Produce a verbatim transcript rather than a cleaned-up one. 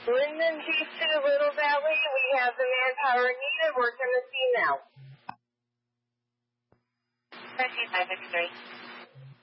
Linden G two, Little Valley. We have the manpower needed. Work on the scene now. Proceed five six three.